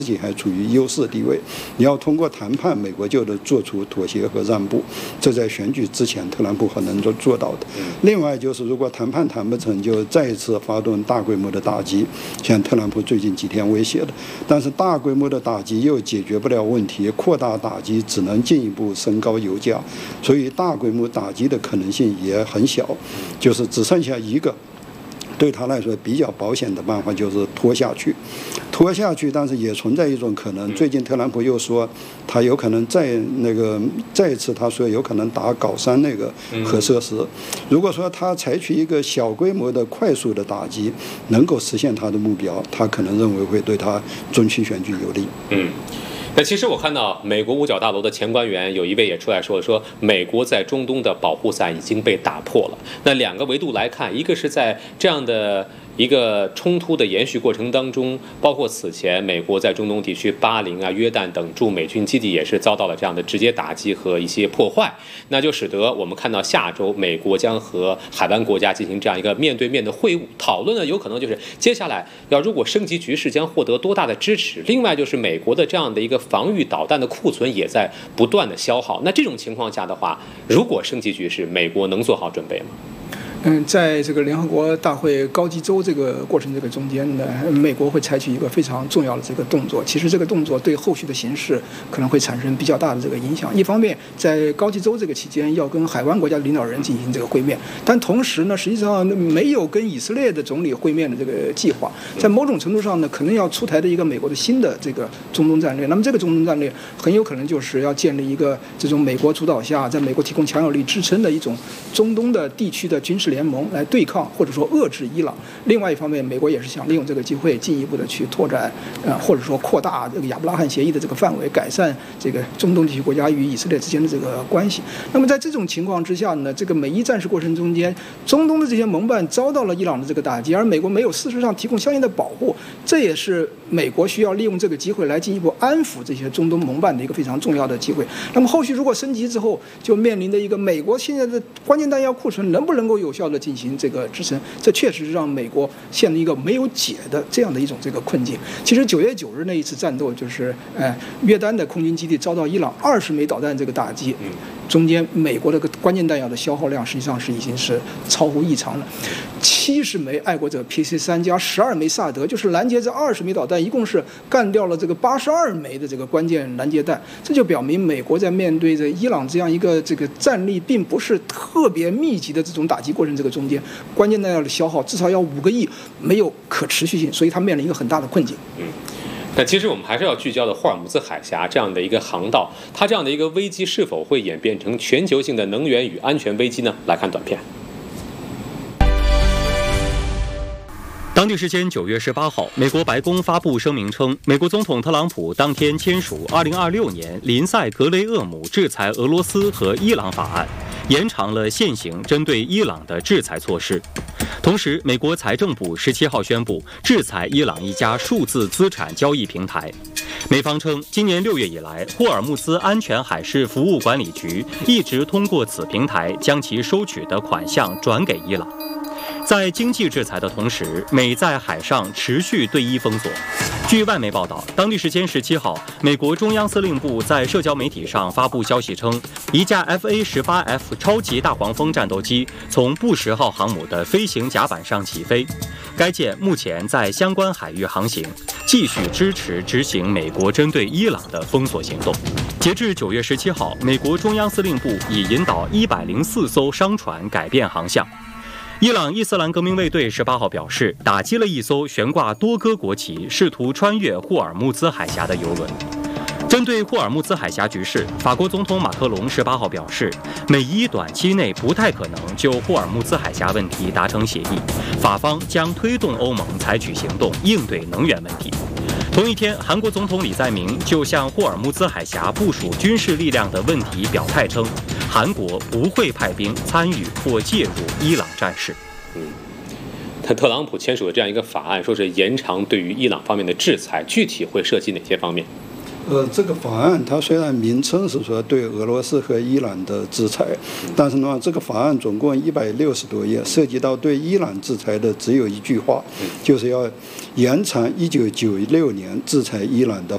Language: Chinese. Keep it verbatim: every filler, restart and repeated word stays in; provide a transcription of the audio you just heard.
自己还处于优势地位，你要通过谈判，美国就得做出妥协和让步，这在选举之前特朗普很难做做到的。另外就是，如果谈判谈不成，就再一次发动大规模的打击，像特朗普最近几天威胁的。但是大规模的打击又解决不了问题，扩大打击只能进一步升高油价，所以大规模打击的可能性也很小，就是只剩下一个。对他来说比较保险的办法就是拖下去，拖下去，但是也存在一种可能。最近特朗普又说，他有可能再那个再一次，他说有可能打高三那个核设施。如果说他采取一个小规模的、快速的打击，能够实现他的目标，他可能认为会对他中期选举有利。 嗯。那其实我看到美国五角大楼的前官员有一位也出来说了，说美国在中东的保护伞已经被打破了。那两个维度来看，一个是在这样的一个冲突的延续过程当中，包括此前美国在中东地区巴林啊、约旦等驻美军基地也是遭到了这样的直接打击和一些破坏，那就使得我们看到下周美国将和海湾国家进行这样一个面对面的会晤，讨论呢有可能就是接下来要如果升级局势将获得多大的支持。另外就是美国的这样的一个防御导弹的库存也在不断的消耗，那这种情况下的话，如果升级局势，美国能做好准备吗？ 嗯，在这个联合国大会高级州这个过程这个中间呢，美国会采取一个非常重要的这个动作。其实这个动作对后续的形势可能会产生比较大的这个影响。一方面，在高级州这个期间要跟海湾国家领导人进行这个会面，但同时呢，实际上没有跟以色列的总理会面的这个计划。在某种程度上呢，可能要出台的一个美国的新的这个中东战略。那么这个中东战略很有可能就是要建立一个这种美国主导下，在美国提供强有力支撑的一种中东的地区的军事联盟来对抗或者说遏制伊朗。另外一方面，美国也是想利用这个机会进一步的去拓展，呃，或者说扩大这个亚伯拉罕协议的这个范围，改善这个中东地区国家与以色列之间的这个关系。那么在这种情况之下呢，这个美伊战事过程中间，中东的这些盟伴遭到了伊朗的这个打击，而美国没有事实上提供相应的保护，这也是美国需要利用这个机会来进一步安抚这些中东盟伴的一个非常重要的机会。那么后续如果升级之后，就面临的一个美国现在的关键弹药库存能不能够有效的进行这个支撑，这确实是让美国陷入一个没有解的这样的一种这个困境。其实九月九日那一次战斗，就是呃约旦的空军基地遭到伊朗二十枚导弹这个打击，中间美国的个关键弹药的消耗量实际上是已经是超乎异常了。七十枚爱国者 P C 三加十二枚萨德，就是拦截这二十枚导弹，一共是干掉了这个八十二枚的这个关键拦截弹。这就表明美国在面对着伊朗这样一个这个战力并不是特别密集的这种打击过程这个中间，关键弹药的消耗至少要五个亿，没有可持续性，所以它面临一个很大的困境。 嗯。但其实我们还是要聚焦的霍尔木兹海峡这样的一个航道，它这样的一个危机是否会演变成全球性的能源与安全危机呢？来看短片。 当地时间九月十八号，美国白宫发布声明称，美国总统特朗普当天签署二零二六年林赛格雷厄姆制裁俄罗斯和伊朗法案，延长了现行针对伊朗的制裁措施。同时，美国财政部十七号宣布制裁伊朗一家数字资产交易平台。美方称，今年六月以来，霍尔木兹安全海事服务管理局一直通过此平台将其收取的款项转给伊朗。在经济制裁的同时，美在海上持续对伊封锁。据外媒报道，当地时间十七号，美国中央司令部在社交媒体上发布消息称，一架 F A 十八 F 超级大黄蜂战斗机从布什号航母的飞行甲板上起飞，该舰目前在相关海域航行，继续支持执行美国针对伊朗的封锁行动。截至九月十七号，美国中央司令部已引导一百零四艘商船改变航向。伊朗伊斯兰革命卫队十八号表示，打击了一艘悬挂多哥国旗、试图穿越霍尔木兹海峡的油轮。针对霍尔木兹海峡局势，法国总统马克龙十八号表示，美伊短期内不太可能就霍尔木兹海峡问题达成协议，法方将推动欧盟采取行动应对能源问题。同一天，韩国总统李在明就向霍尔木兹海峡部署军事力量的问题表态称，韩国不会派兵参与或介入伊朗战事。 嗯，他特朗普签署的这样一个法案，说是延长对于伊朗方面的制裁，具体会涉及哪些方面？ 呃，这个法案它虽然名称是说对俄罗斯和伊朗的制裁，但是呢，这个法案总共一百六十多页，涉及到对伊朗制裁的只有一句话，就是要延长一九九六年制裁伊朗的